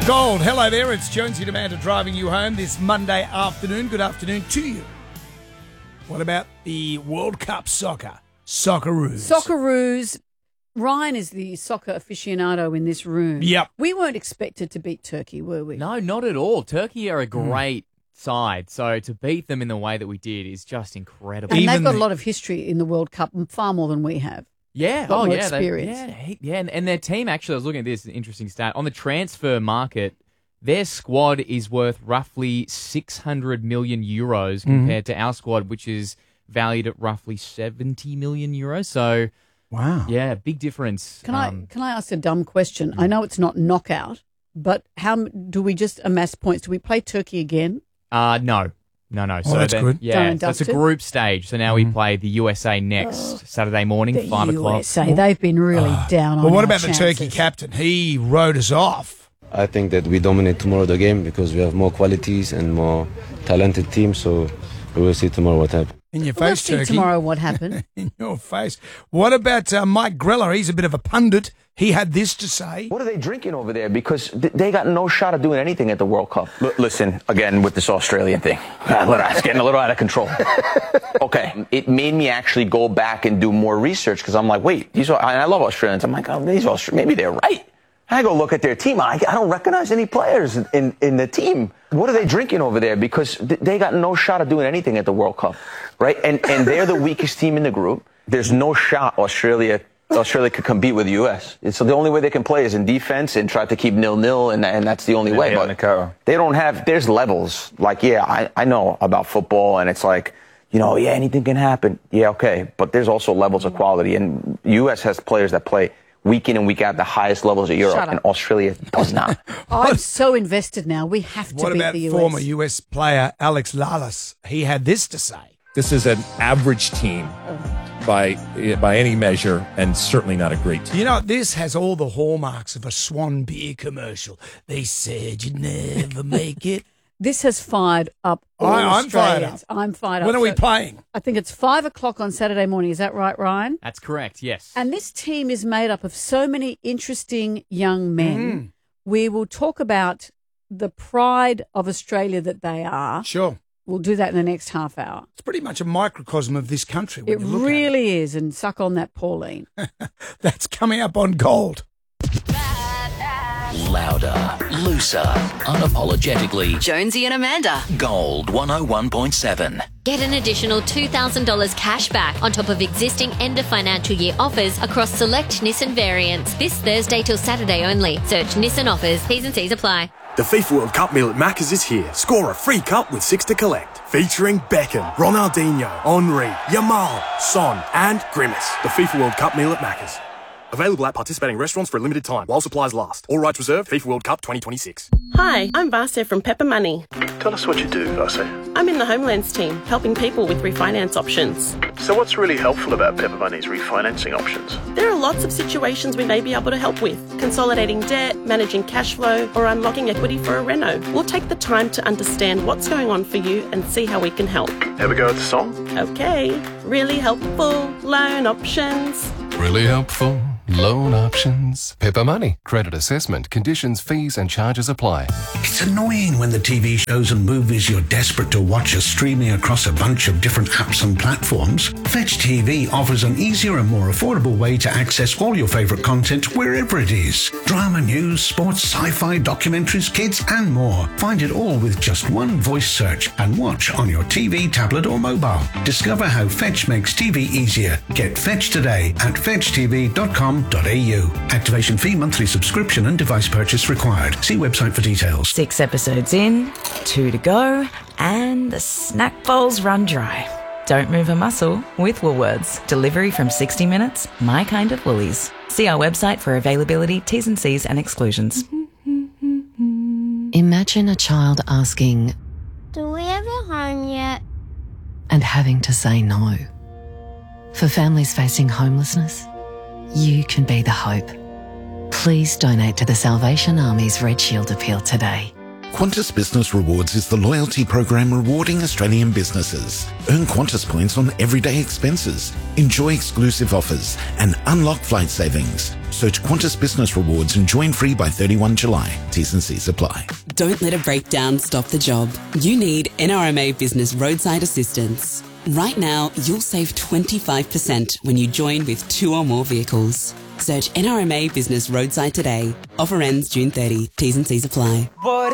Gold, hello there. It's Jonesy and Amanda driving you home this Monday afternoon. Good afternoon to you. What about the World Cup soccer? Socceroos. Socceroos. Ryan is the soccer aficionado in this room. Yep. We weren't expected to beat Turkey, were we? No, not at all. Turkey are a great side, so to beat them in the way that we did is just incredible. And they've got a lot of history in the World Cup, far more than we have. Yeah, Got more yeah, experience. and their team actually. I was looking at this, an interesting stat on the transfer market. Their squad is worth roughly 600 million euros compared to our squad, which is valued at roughly 70 million euros. So, wow, yeah, big difference. Can I ask a dumb question? I know it's not knockout, but how do we just amass points? Do we play Turkey again? No. Oh, So that's good. Yeah, so it's a group stage. So now we play the USA next Saturday morning, 5 o'clock. USA, they've been really down on Well, what our about the chances. Turkey captain? He wrote us off. I think that we dominate tomorrow the game because we have more qualities and more talented team. So we will see tomorrow what happens. In your We'll face, see Turkey. tomorrow what happened. In your face. What about Mike Grella? He's a bit of a pundit. He had this to say. What are they drinking over there? Because they got no shot of doing anything at the World Cup. Listen, again, with this Australian thing. It's getting a little out of control. Okay, it made me actually go back and do more research because I'm like, wait, I love Australians. I'm like, oh, these Australians, maybe they're right. I go look at their team. I don't recognize any players in the team. What are they drinking over there? Because they got no shot of doing anything at the World Cup, right? And they're the weakest team in the group. There's no shot Australia could compete with the U.S. So the only way they can play is in defense and try to keep 0-0, and that's the only way. But they don't have. There's levels. Like, yeah, I know about football, and it's like, anything can happen. Yeah, okay, but there's also levels of quality, and U.S. has players that play week in and week out the highest levels of Europe, and Australia does not. I'm so invested now. We have to What beat about the US. former US player Alex Lalas? He had this to say. This is an average team by any measure, and certainly not a great team. This has all the hallmarks of a Swan beer commercial. They said you'd never make it. This has fired up all I'm fired Australians. up. I'm fired up. When are we playing? I think it's 5 o'clock on Saturday morning. Is that right, Ryan? That's correct, yes. And this team is made up of so many interesting young men. We will talk about the pride of Australia that they are. Sure. We'll do that in the next half hour. It's pretty much a microcosm of this country. It really is. And suck on that, Pauline. That's coming up on Gold. Louder, looser, unapologetically. Jonesy and Amanda. Gold 101.7. Get an additional $2,000 cash back on top of existing end of financial year offers across select Nissan variants this Thursday till Saturday only. Search Nissan offers. T's and C's apply. The FIFA World Cup meal at Macca's is here. Score a free cup with 6 to collect. Featuring Beckham, Ronaldinho, Henry, Yamal, Son and Grimace. The FIFA World Cup meal at Macca's. Available at participating restaurants for a limited time while supplies last. All rights reserved. FIFA World Cup 2026. Hi, I'm Vasya from Pepper Money. Tell us what you do, Vasya. I'm in the Homelands team, helping people with refinance options. So what's really helpful about Pepper Money's refinancing options? There are lots of situations we may be able to help with. Consolidating debt, managing cash flow, or unlocking equity for a reno. We'll take the time to understand what's going on for you and see how we can help. Have a go at the song? Okay. Really helpful loan options. Really helpful loan options. Pepper Money. Credit assessment. Conditions, fees and charges apply. It's annoying when the TV shows and movies you're desperate to watch are streaming across a bunch of different apps and platforms. Fetch TV offers an easier and more affordable way to access all your favourite content wherever it is. Drama, news, sports, sci-fi, documentaries, kids and more. Find it all with just one voice search and watch on your TV, tablet or mobile. Discover how Fetch makes TV easier. Get Fetch today at fetchtv.com.au. Activation fee, monthly subscription and device purchase required. See website for details. 6 episodes in, 2 to go, and the snack bowl's run dry. Don't move a muscle with Woolworths. Delivery from 60 minutes, my kind of Woolies. See our website for availability, T's and C's and exclusions. Imagine a child asking, "Do we have a home yet?" and having to say no. For families facing homelessness, you can be the hope. Please donate to the Salvation Army's Red Shield appeal today. Qantas Business Rewards is the loyalty program rewarding Australian businesses. Earn Qantas points on everyday expenses, enjoy exclusive offers, and unlock flight savings. Search Qantas Business Rewards and join free by 31 July. T's and C's apply. Don't let a breakdown stop the job. You need NRMA Business Roadside Assistance. Right now, you'll save 25% when you join with 2 or more vehicles. Search NRMA Business Roadside today. Offer ends June 30. T's and C's apply.